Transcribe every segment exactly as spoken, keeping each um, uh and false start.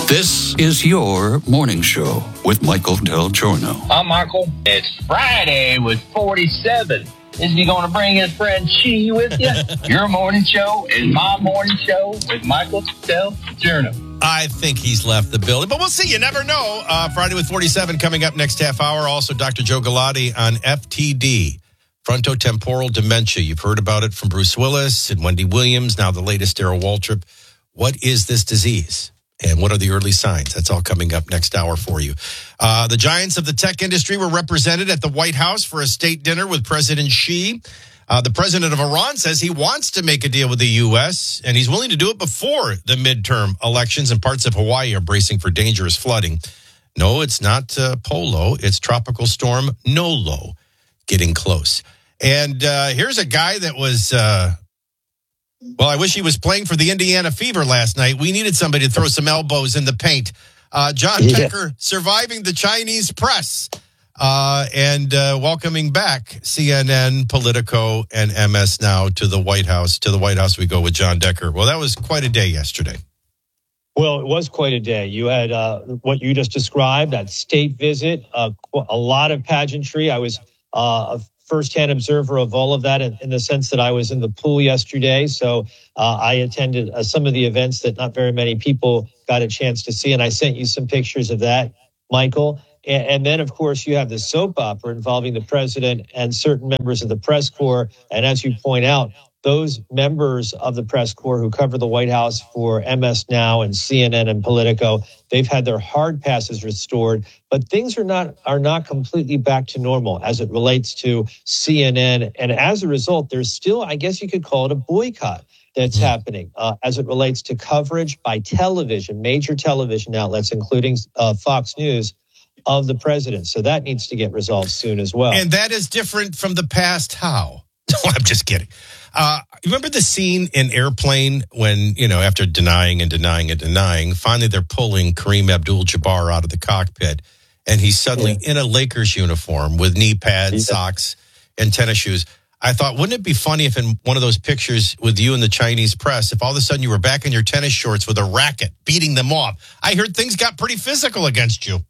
This is your morning show with Michael Del Giorno. I'm Michael. It's Friday with forty-seven. Is he going to bring his friend Chi with you? Your morning show is my morning show with Michael Del Giorno. I think he's left the building, but we'll see. You never know. Uh, Friday with forty-seven coming up next half hour. Also, Doctor Joe Galati on F T D, frontotemporal dementia. You've heard about it from Bruce Willis and Wendy Williams. Now the latest, Darrell Waltrip. What is this disease? And what are the early signs? That's all coming up next hour for you. Uh, the giants of the tech industry were represented at the White House for a state dinner with President Xi. Uh, the president of Iran says he wants to make a deal with the U S, and he's willing to do it before the midterm elections, and parts of Hawaii are bracing for dangerous flooding. No, it's not uh, Polo. It's Tropical Storm Nolo getting close. And uh, here's a guy that was... Uh, Well, I wish he was playing for the Indiana Fever last night. We needed somebody to throw some elbows in the paint. Uh, John yeah. Decker surviving the Chinese press uh, and uh, welcoming back C N N, Politico, and M S Now to the White House. To the White House we go with John Decker. Well, that was quite a day yesterday. Well, it was quite a day. You had uh, what you just described, that state visit, uh, a lot of pageantry. I was uh, a firsthand observer of all of that in, in the sense that I was in the pool yesterday. So uh, I attended uh, some of the events that not very many people got a chance to see. And I sent you some pictures of that, Michael. And, and then, of course, you have the soap opera involving the president and certain members of the press corps. And as you point out, those members of the press corps who cover the White House for M S Now and C N N and Politico, they've had their hard passes restored, but things are not are not completely back to normal as it relates to C N N. And as a result, there's still, I guess you could call it a boycott that's mm-hmm. happening uh, as it relates to coverage by television, major television outlets, including uh, Fox News, of the president. So that needs to get resolved soon as well. And that is different from the past. How? No, I'm just kidding. Uh, remember the scene in Airplane when, you know, after denying and denying and denying, finally they're pulling Kareem Abdul-Jabbar out of the cockpit, and he's suddenly yeah. in a Lakers uniform with knee pads, yeah. socks, and tennis shoes. I thought, wouldn't it be funny if in one of those pictures with you and the Chinese press, if all of a sudden you were back in your tennis shorts with a racket, beating them off? I heard things got pretty physical against you.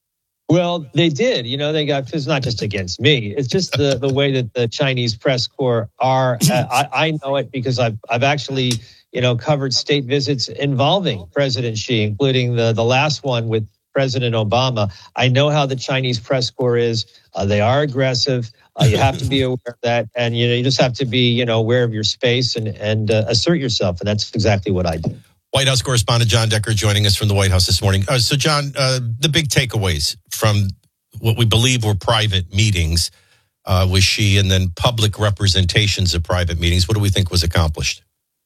Well, they did. You know, they got, it's not just against me. It's just the, the way that the Chinese press corps are. Uh, I, I know it because I've I've actually, you know, covered state visits involving President Xi, including the, the last one with President Obama. I know how the Chinese press corps is. Uh, they are aggressive. Uh, you have to be aware of that. And, you know, you just have to be, you know, aware of your space and, and uh, assert yourself. And that's exactly what I did. White House correspondent John Decker joining us from the White House this morning. Uh, so, John, uh, the big takeaways from what we believe were private meetings uh, with Xi and then public representations of private meetings. What do we think was accomplished?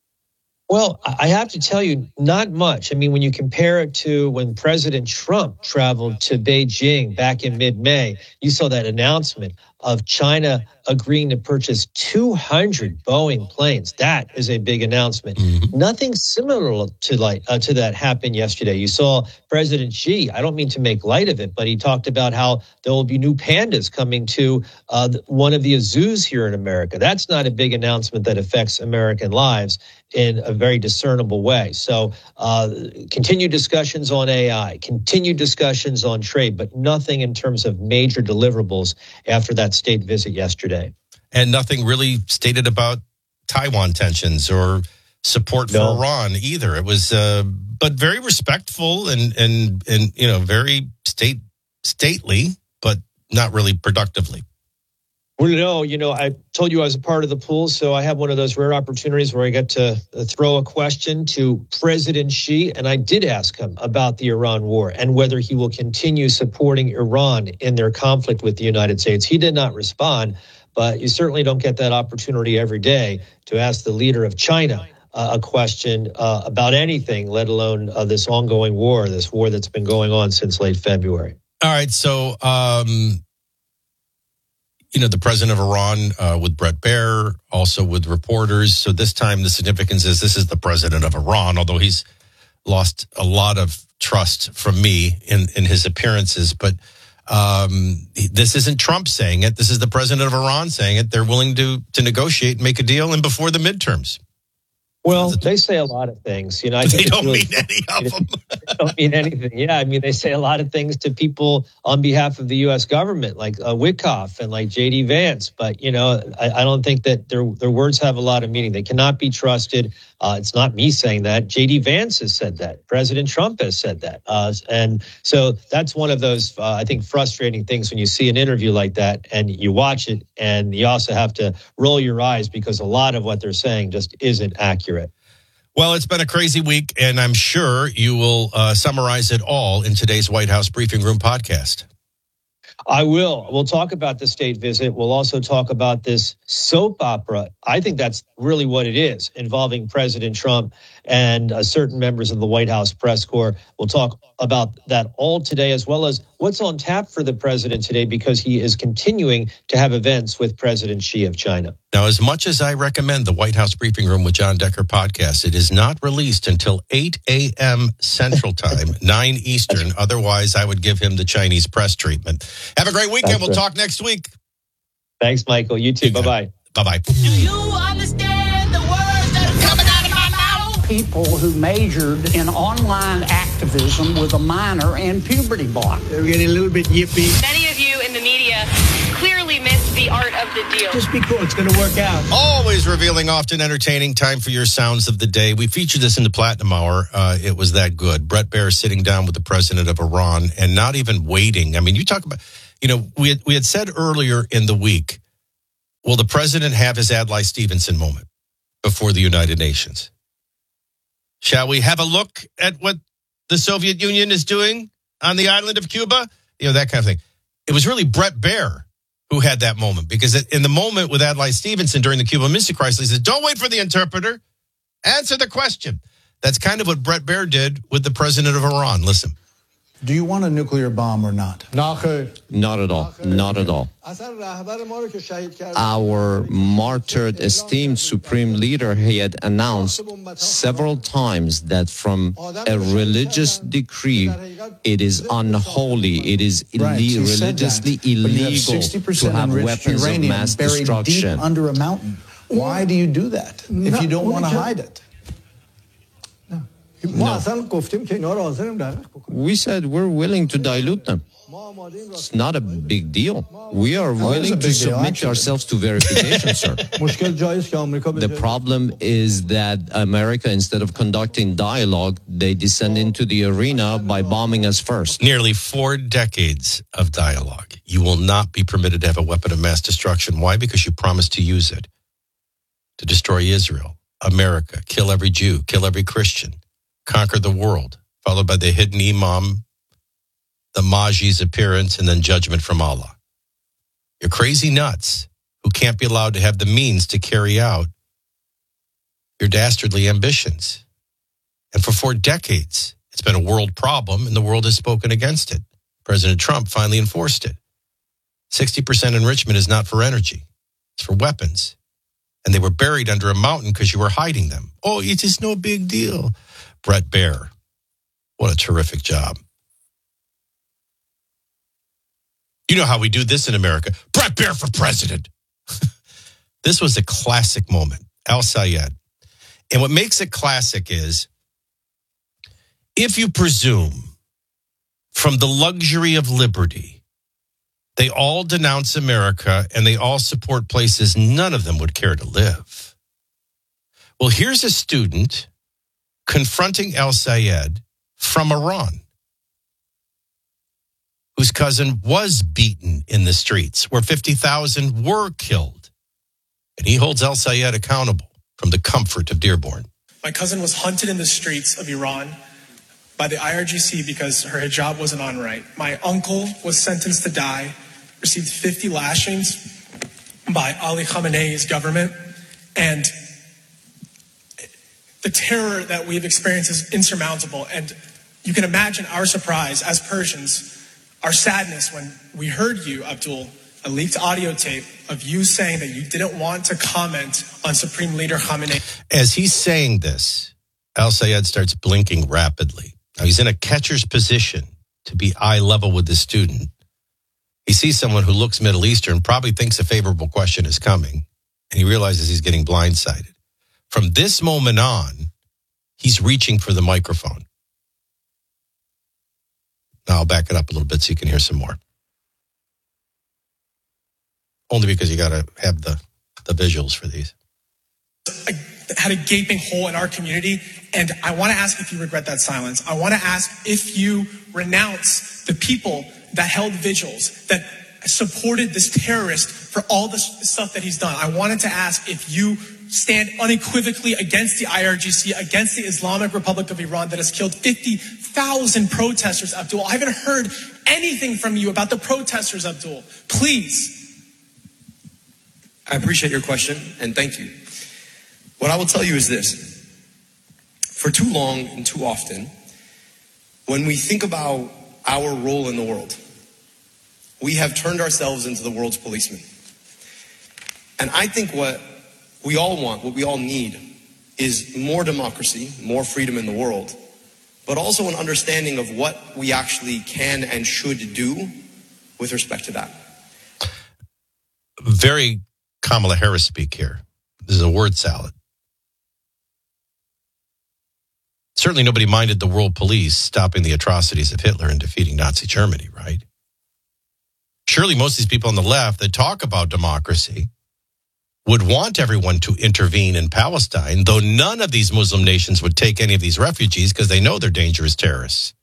Well, I have to tell you, not much. I mean, when you compare it to when President Trump traveled to Beijing back in mid-May, you saw that announcement of China agreeing to purchase two hundred Boeing planes. That is a big announcement. Mm-hmm. Nothing similar to like uh, to that happened yesterday. You saw President Xi, I don't mean to make light of it, but he talked about how there will be new pandas coming to uh, one of the zoos here in America. That's not a big announcement that affects American lives in a very discernible way. So uh, continued discussions on A I, continued discussions on trade, but nothing in terms of major deliverables after that state visit yesterday. And nothing really stated about Taiwan tensions or support for no. Iran either. It was, uh, but very respectful and, and, and, you know, very state stately, but not really productively. Well, no, you know, I told you I was a part of the pool, so I have one of those rare opportunities where I get to throw a question to President Xi, and I did ask him about the Iran war and whether he will continue supporting Iran in their conflict with the United States. He did not respond, but you certainly don't get that opportunity every day to ask the leader of China uh, a question uh, about anything, let alone uh, this ongoing war, this war that's been going on since late February. All right, so... Um... You know, the president of Iran uh, with Bret Baier, also with reporters. So this time the significance is this is the president of Iran, although he's lost a lot of trust from me in, in his appearances. But um, this isn't Trump saying it. This is the president of Iran saying it. They're willing to to negotiate and make a deal and before the midterms. Well, they say a lot of things. You know, I they think don't really, mean any of them. don't mean anything. Yeah, I mean, they say a lot of things to people on behalf of the U S government, like uh, Wickoff and like J D Vance. But, you know, I, I don't think that their their words have a lot of meaning. They cannot be trusted. Uh, it's not me saying that. J D Vance has said that. President Trump has said that. Uh, and so that's one of those, uh, I think, frustrating things when you see an interview like that and you watch it and you also have to roll your eyes because a lot of what they're saying just isn't accurate. Well, it's been a crazy week, and I'm sure you will uh, summarize it all in today's White House Briefing Room podcast. I will. We'll talk about the state visit. We'll also talk about this soap opera. I think that's really what it is, involving President Trump and uh, certain members of the White House press corps. We'll talk about that all today, as well as what's on tap for the president today, because he is continuing to have events with President Xi of China. Now, as much as I recommend the White House Briefing Room with John Decker podcast, it is not released until eight a.m. Central Time, nine Eastern. Otherwise, I would give him the Chinese press treatment. Have a great weekend. That's we'll right. talk next week. Thanks, Michael. You too. You Bye-bye. Bye-bye. Do you understand the words that are coming out of my mouth? People who majored in online activism with a minor in puberty block. They're getting a little bit yippy. Many of you in the media clearly missed the art of the deal. Just be cool. It's going to work out. Always revealing, often entertaining. Time for your sounds of the day. We featured this in the Platinum Hour. Uh, it was that good. Bret Baier sitting down with the president of Iran and not even waiting. I mean, you talk about, you know, we had, we had said earlier in the week, will the president have his Adlai Stevenson moment before the United Nations? Shall we have a look at what the Soviet Union is doing on the island of Cuba? You know, that kind of thing. It was really Bret Baier who had that moment, because in the moment with Adlai Stevenson during the Cuban Missile Crisis, he said, don't wait for the interpreter. Answer the question. That's kind of what Bret Baier did with the president of Iran. Listen. Do you want a nuclear bomb or not? Not at all. Not at all. Our martyred, esteemed supreme leader, he had announced several times that from a religious decree, it is unholy, it is right, ille- religiously that, illegal to have weapons of mass destruction. Deep under a mountain. Why do you do that if you don't want to hide it? No. We said we're willing to dilute them. It's not a big deal. We are willing to submit deal, ourselves to verification, sir. The problem is that America, instead of conducting dialogue, they descend into the arena by bombing us first. Nearly four decades of dialogue. You will not be permitted to have a weapon of mass destruction. Why? Because you promised to use it to destroy Israel, America, kill every Jew, kill every Christian, conquer the world, followed by the hidden imam, the Mahdi's appearance, and then judgment from Allah. You're crazy nuts who can't be allowed to have the means to carry out your dastardly ambitions. And for four decades, it's been a world problem, and the world has spoken against it. President Trump finally enforced it. sixty percent enrichment is not for energy. It's for weapons. And they were buried under a mountain because you were hiding them. Oh, it is no big deal. Bret Baier, what a terrific job. You know how we do this in America. Bret Baier for president. This was a classic moment. Al-Sayed. And what makes it classic is, if you presume from the luxury of liberty, they all denounce America and they all support places none of them would care to live. Well, here's a student confronting Al-Sayed from Iran, whose cousin was beaten in the streets, where fifty thousand were killed. And he holds Al-Sayed accountable from the comfort of Dearborn. My cousin was hunted in the streets of Iran by the I R G C because her hijab wasn't on right. My uncle was sentenced to die, received fifty lashings by Ali Khamenei's government, and the terror that we've experienced is insurmountable. And you can imagine our surprise as Persians, our sadness when we heard you, Abdul, a leaked audio tape of you saying that you didn't want to comment on Supreme Leader Khamenei. As he's saying this, Al-Sayed starts blinking rapidly. Now he's in a catcher's position to be eye level with the student. He sees someone who looks Middle Eastern, probably thinks a favorable question is coming, and he realizes he's getting blindsided. From this moment on, he's reaching for the microphone. I'll back it up a little bit so you can hear some more. Only because you got to have the, the visuals for these. I had a gaping hole in our community, and I want to ask if you regret that silence. I want to ask if you renounce the people that held vigils, that supported this terrorist for all the stuff that he's done. I wanted to ask if you stand unequivocally against the I R G C, against the Islamic Republic of Iran that has killed fifty thousand protesters, Abdul. I haven't heard anything from you about the protesters, Abdul. Please. I appreciate your question, and thank you. What I will tell you is this. For too long and too often, when we think about our role in the world, we have turned ourselves into the world's policemen. And I think what we all want, what we all need, is more democracy, more freedom in the world, but also an understanding of what we actually can and should do with respect to that. Very Kamala Harris speak here. This is a word salad. Certainly nobody minded the world police stopping the atrocities of Hitler and defeating Nazi Germany, right? Surely most of these people on the left that talk about democracy would want everyone to intervene in Palestine, though none of these Muslim nations would take any of these refugees because they know they're dangerous terrorists.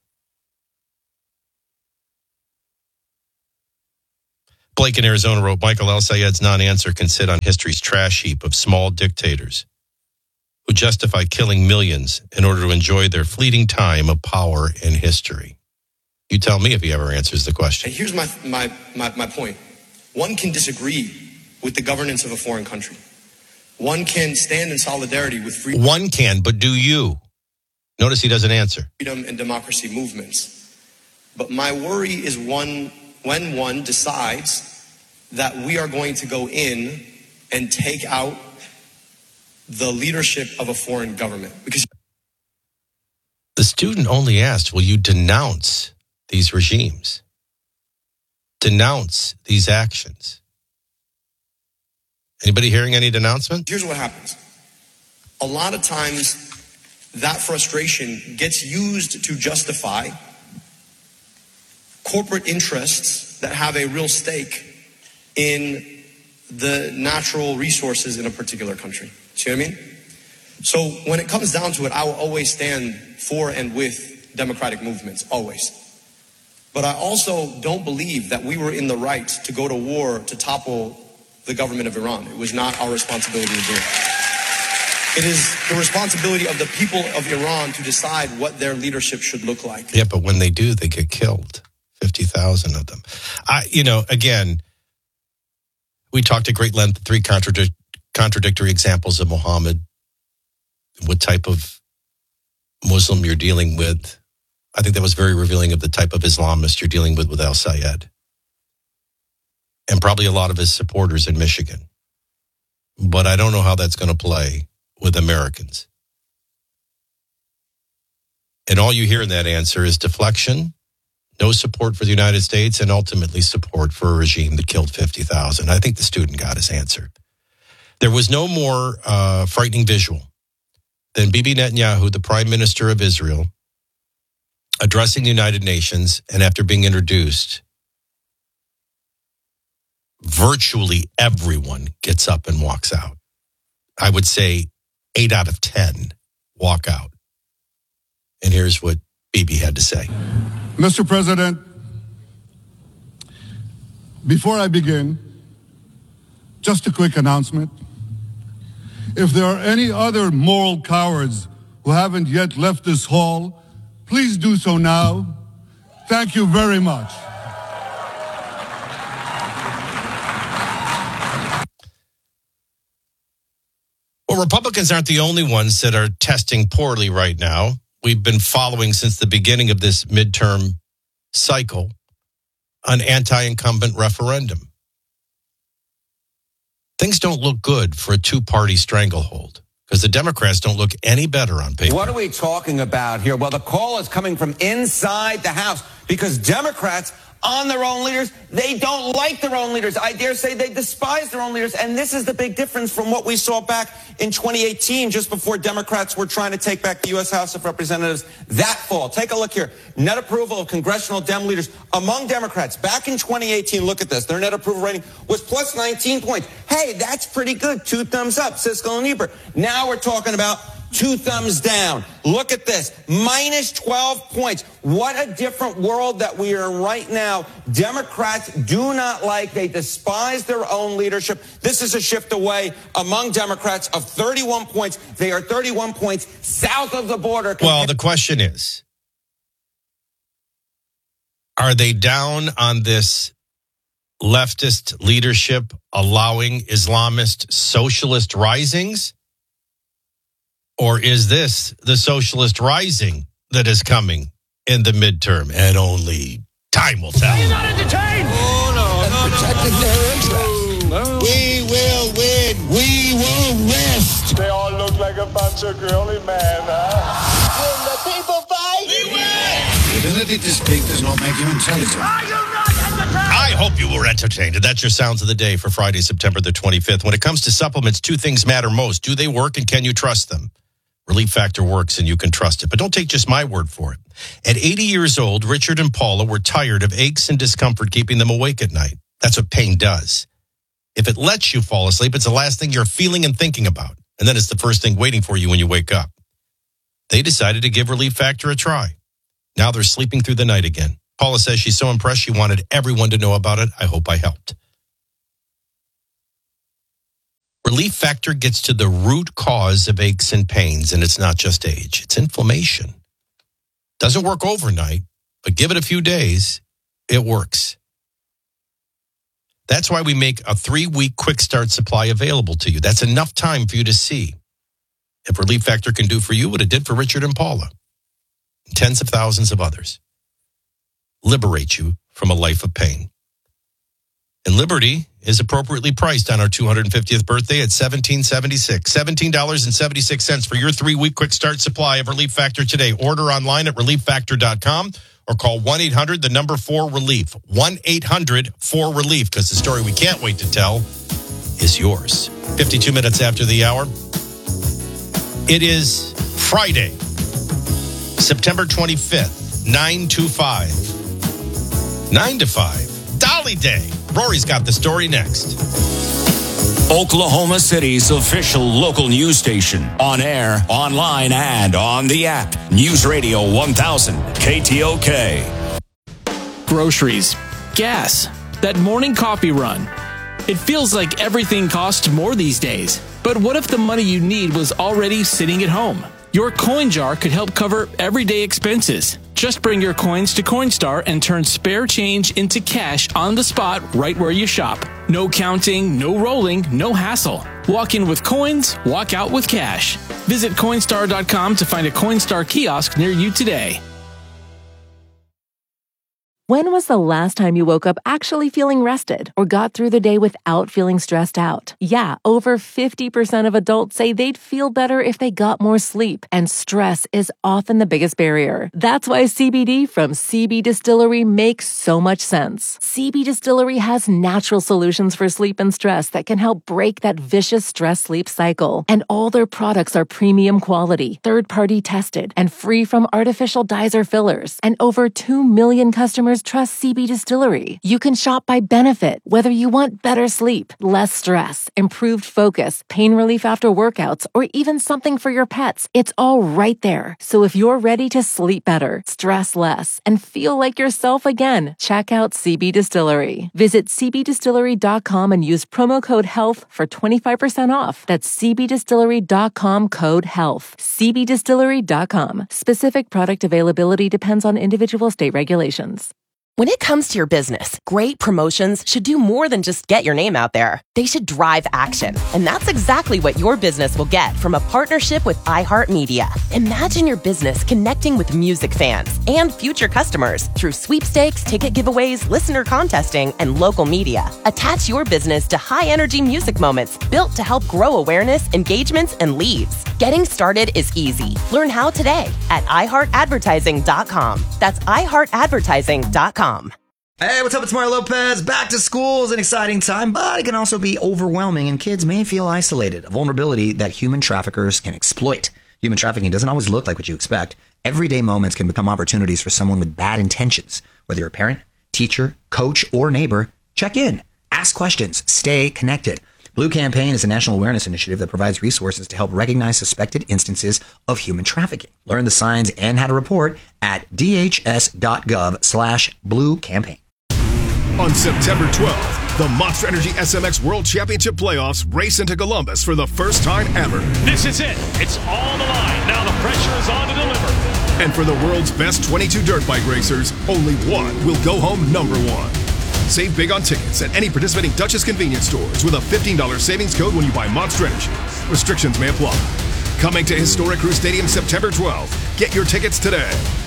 Blake in Arizona wrote, Michael El-Sayed's non-answer can sit on history's trash heap of small dictators who justify killing millions in order to enjoy their fleeting time of power in history. You tell me if he ever answers the question. And here's my, my, my, my point. One can disagree with the governance of a foreign country. One can stand in solidarity with freedom. One can, but do you? Notice he doesn't answer. Freedom and democracy movements. But my worry is one when one decides that we are going to go in and take out the leadership of a foreign government. Because the student only asked, will you denounce these regimes? Denounce these actions? Anybody hearing any denouncement? Here's what happens. A lot of times that frustration gets used to justify corporate interests that have a real stake in the natural resources in a particular country. See what I mean? So when it comes down to it, I will always stand for and with democratic movements, always. But I also don't believe that we were in the right to go to war to topple the government of Iran. It was not our responsibility to do it. It is the responsibility of the people of Iran to decide what their leadership should look like. Yeah, but when they do, they get killed. fifty thousand of them. I, you know, again, we talked at great length, three contradic- contradictory examples of Muhammad, what type of Muslim you're dealing with. I think that was very revealing of the type of Islamist you're dealing with with El-Sayed. And probably a lot of his supporters in Michigan. But I don't know how that's going to play with Americans. And all you hear in that answer is deflection, no support for the United States, and ultimately support for a regime that killed fifty thousand. I think the student got his answer. There was no more uh, frightening visual than Bibi Netanyahu, the Prime Minister of Israel, addressing the United Nations, and after being introduced, virtually everyone gets up and walks out. I would say eight out of ten walk out. And here's what Bibi had to say. Mister President, before I begin, just a quick announcement. If there are any other moral cowards who haven't yet left this hall, please do so now. Thank you very much. Well, Republicans aren't the only ones that are testing poorly right now. We've been following since the beginning of this midterm cycle an anti-incumbent referendum. Things don't look good for a two-party stranglehold because the Democrats don't look any better on paper. What are we talking about here? Well, the call is coming from inside the House because Democrats on their own leaders. They don't like their own leaders. I dare say they despise their own leaders. And this is the big difference from what we saw back in twenty eighteen, just before Democrats were trying to take back the U S House of Representatives that fall. Take a look here. Net approval of congressional Dem leaders among Democrats back in twenty eighteen. Look at this. Their net approval rating was plus nineteen points. Hey, that's pretty good. Two thumbs up, Siskel and Ebert. Now we're talking about two thumbs down. Look at this. Minus twelve points. What a different world that we are in right now. Democrats do not like, they despise their own leadership. This is a shift away among Democrats of thirty-one points. They are thirty-one points south of the border. Well, the question is, are they down on this leftist leadership allowing Islamist socialist risings? Or is this the socialist rising that is coming in the midterm? And only time will tell. Are you not entertained? Oh, no, no, protecting no. their interests. No. We will win. We will rest. They all look like a bunch of girly men, huh? When the people fight, we win. The ability to speak does not make you intelligent. Are you not entertained? I hope you were entertained. That's your sounds of the day for Friday, September the twenty-fifth. When it comes to supplements, two things matter most. Do they work and can you trust them? Relief Factor works and you can trust it. But don't take just my word for it. At eighty years old, Richard and Paula were tired of aches and discomfort keeping them awake at night. That's what pain does. If it lets you fall asleep, it's the last thing you're feeling and thinking about. And then it's the first thing waiting for you when you wake up. They decided to give Relief Factor a try. Now they're sleeping through the night again. Paula says she's so impressed she wanted everyone to know about it. I hope I helped. Relief Factor gets to the root cause of aches and pains, and it's not just age. It's inflammation. Doesn't work overnight, but give it a few days, it works. That's why we make a three-week quick start supply available to you. That's enough time for you to see if Relief Factor can do for you what it did for Richard and Paula, and tens of thousands of others. Liberate you from a life of pain. And Liberty is appropriately priced on our two hundred fiftieth birthday at seventeen seventy-six. seventeen dollars and seventy-six cents for your three-week quick start supply of Relief Factor today. Order online at relief factor dot com or call one eight hundred, the number four relief. one eight hundred four relief, because the story we can't wait to tell is yours. fifty-two minutes after the hour. It is Friday, September twenty-fifth, nine to five. nine to five. Dolly Day. Rory's got the story next. Oklahoma City's official local news station. On air, online, and on the app. News Radio one thousand, K T O K. Groceries, gas, that morning coffee run. It feels like everything costs more these days. But what if the money you need was already sitting at home? Your coin jar could help cover everyday expenses. Just bring your coins to Coinstar and turn spare change into cash on the spot right where you shop. No counting, no rolling, no hassle. Walk in with coins, walk out with cash. Visit Coinstar dot com to find a Coinstar kiosk near you today. When was the last time you woke up actually feeling rested or got through the day without feeling stressed out? Yeah, over fifty percent of adults say they'd feel better if they got more sleep, and stress is often the biggest barrier. That's why C B D from C B Distillery makes so much sense. C B Distillery has natural solutions for sleep and stress that can help break that vicious stress-sleep cycle. And all their products are premium quality, third-party tested, and free from artificial dyes or fillers. And over two million customers trust C B Distillery. You can shop by benefit, whether you want better sleep, less stress, improved focus, pain relief after workouts, or even something for your pets. It's all right there. So if you're ready to sleep better, stress less, and feel like yourself again, check out C B Distillery. Visit C B distillery dot com and use promo code HEALTH for twenty-five percent off. That's C B distillery dot com code HEALTH. C B distillery dot com. Specific product availability depends on individual state regulations. When it comes to your business, great promotions should do more than just get your name out there. They should drive action. And that's exactly what your business will get from a partnership with iHeartMedia. Imagine your business connecting with music fans and future customers through sweepstakes, ticket giveaways, listener contesting, and local media. Attach your business to high-energy music moments built to help grow awareness, engagements, and leads. Getting started is easy. Learn how today at i heart advertising dot com. That's i heart advertising dot com. Hey, what's up? It's Mario Lopez. Back to school is an exciting time, but it can also be overwhelming, and kids may feel isolated, a vulnerability that human traffickers can exploit. Human trafficking doesn't always look like what you expect. Everyday moments can become opportunities for someone with bad intentions. Whether you're a parent, teacher, coach, or neighbor, check in, ask questions, stay connected. Blue Campaign is a national awareness initiative that provides resources to help recognize suspected instances of human trafficking. Learn the signs and how to report at dhs.gov slash blue campaign. On September twelfth, the Monster Energy S M X World Championship Playoffs race into Columbus for the first time ever. This is it. It's all on the line. Now the pressure is on to deliver. And for the world's best twenty-two dirt bike racers, only one will go home number one. Save big on tickets at any participating Duchess convenience stores with a fifteen dollars savings code when you buy Monster Energy. Restrictions may apply. Coming to historic Crew Stadium September twelfth. Get your tickets today.